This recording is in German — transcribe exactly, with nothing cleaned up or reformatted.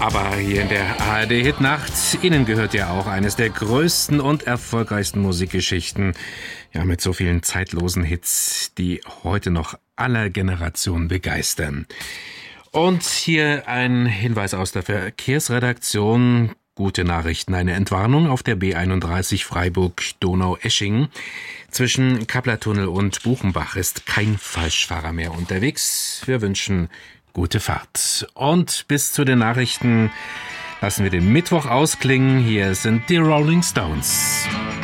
Aber hier in der A R D-Hitnacht, Ihnen gehört ja auch eines der größten und erfolgreichsten Musikgeschichten. Ja, mit so vielen zeitlosen Hits, die heute noch aller Generationen begeistern. Und hier ein Hinweis aus der Verkehrsredaktion. Gute Nachrichten, eine Entwarnung auf der B einunddreißig Freiburg-Donaueschingen. Zwischen Kapplertunnel und Buchenbach ist kein Falschfahrer mehr unterwegs. Wir wünschen gute Fahrt. Und bis zu den Nachrichten lassen wir den Mittwoch ausklingen. Hier sind die Rolling Stones.